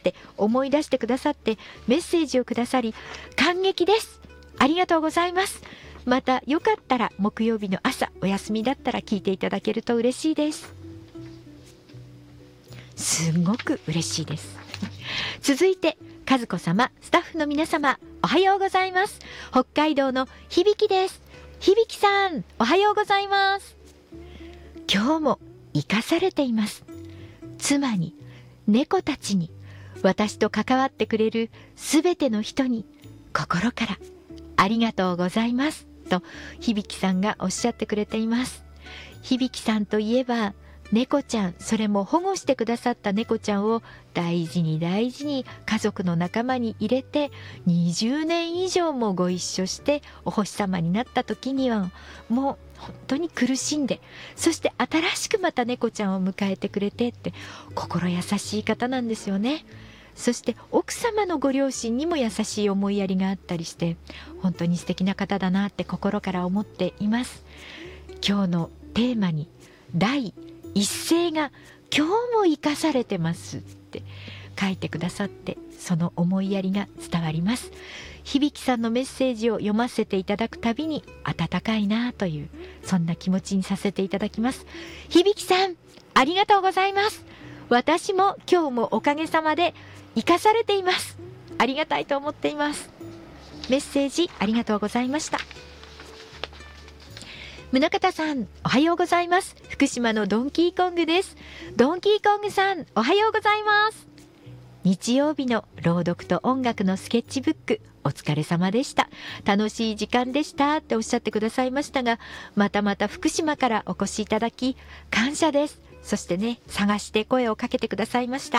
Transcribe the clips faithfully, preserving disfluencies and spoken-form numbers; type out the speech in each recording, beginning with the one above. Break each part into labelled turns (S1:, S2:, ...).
S1: って思い出してくださってメッセージをくださり感激です。ありがとうございます。またよかったら木曜日の朝お休みだったら聞いていただけると嬉しいです。すごく嬉しいです。続いて和子様、スタッフの皆様、おはようございます。北海道の響です。響さん、おはようございます。今日も生かされています。妻に、猫たちに、私と関わってくれるすべての人に心からありがとうございますと響さんがおっしゃってくれています。響さんといえば猫ちゃん、それも保護してくださった猫ちゃんを大事に大事に家族の仲間に入れてにじゅうねん以上もご一緒してお星様になった時にはもう本当に苦しんで、そして新しくまた猫ちゃんを迎えてくれてって心優しい方なんですよね。そして奥様のご両親にも優しい思いやりがあったりして本当に素敵な方だなって心から思っています。今日のテーマに第一声が今日も生かされてますって書いてくださって、その思いやりが伝わります。響さんのメッセージを読ませていただくたびに温かいなというそんな気持ちにさせていただきます。響さん、ありがとうございます。私も今日もおかげさまで生かされています。ありがたいと思っています。メッセージありがとうございました。宗像さん、おはようございます。福島のドンキーコングです。ドンキーコングさん、おはようございます。日曜日の朗読と音楽のスケッチブック、お疲れ様でした。楽しい時間でしたっておっしゃってくださいましたが、またまた福島からお越しいただき感謝です。そしてね、探して声をかけてくださいました。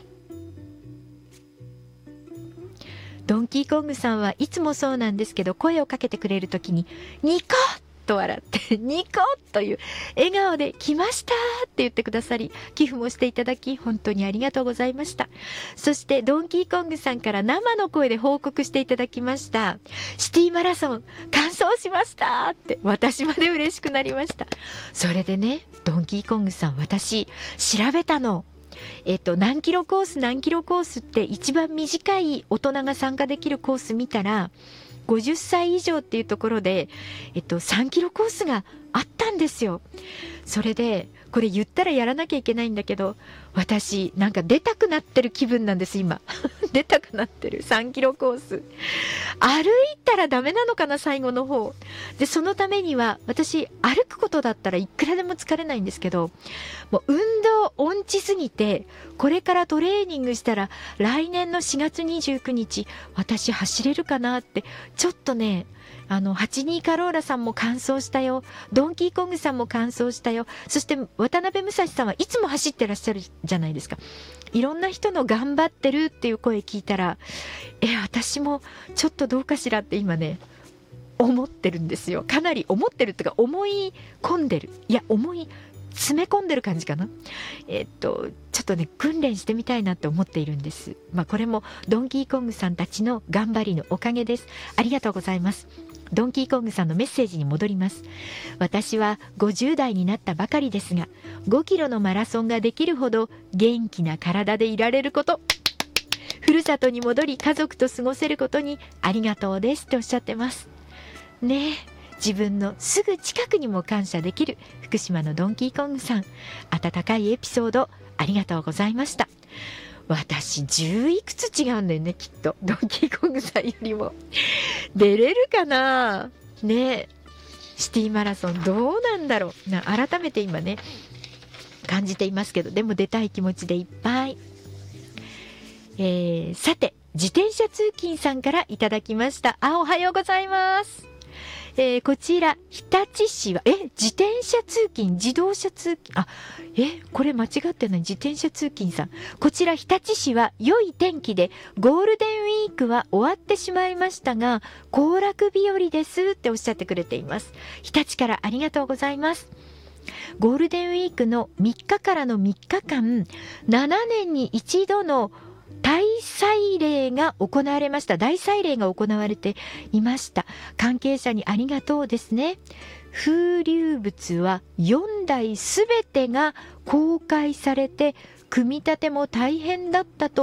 S1: ドンキーコングさんはいつもそうなんですけど、声をかけてくれるときにニコッと笑ってニコッという笑顔で来ましたって言ってくださり、寄付もしていただき本当にありがとうございました。そしてドンキーコングさんから生の声で報告していただきました。シティマラソン完走しましたって、私まで嬉しくなりました。それでね、ドンキーコングさん、私調べたの。えっと、何キロコース何キロコースって一番短い大人が参加できるコース見たらごじゅっさい以上っていうところで、えっと、さんキロコースがあったんですよ。それでこれ言ったらやらなきゃいけないんだけど、私なんか出たくなってる気分なんです今出たくなってるさんキロコース。歩いたらダメなのかな、最後の方で。そのためには私歩くことだったらいくらでも疲れないんですけど、もう運動音痴すぎて、これからトレーニングしたら来年のしがつにじゅうくにち私走れるかなってちょっとね、あのはちじゅうにカローラさんも完走したよ、ドンキーコングさんも完走したよ、そして渡辺武蔵さんはいつも走ってらっしゃるじゃないですか。いろんな人の頑張ってるっていう声聞いたら、え私もちょっとどうかしらって今ね思ってるんですよ。かなり思ってるっていうか思い込んでる、いや思い詰め込んでる感じかな。えっとちょっとね訓練してみたいなって思っているんです。まあこれもドンキーコングさんたちの頑張りのおかげです。ありがとうございます。ドンキーコングさんのメッセージに戻ります。私はごじゅうだいになったばかりですが、ごキロのマラソンができるほど元気な体でいられること、ふるさとに戻り家族と過ごせることにありがとうですっておっしゃってますね。え自分のすぐ近くにも感謝できる福島のドンキーコングさん、温かいエピソードありがとうございました。私じゅういくつ違うんだよね、きっとドンキーコングさんよりも出れるかなね。シティマラソンどうなんだろうな、改めて今ね感じていますけど、でも出たい気持ちでいっぱい。えー、さて自転車通勤さんからいただきました。あ、おはようございます。えー、こちら日立市はえ自転車通勤自動車通勤、あえこれ間違ってない、自転車通勤さん、こちら日立市は良い天気でゴールデンウィークは終わってしまいましたが行楽日和ですっておっしゃってくれています。日立からありがとうございます。ゴールデンウィークのみっかからのみっかかん、ななねんに一度の大祭礼が行われました。大祭礼が行われていました。関係者にありがとうですね。風流物はよんだいすべてが公開されて組み立ても大変だったと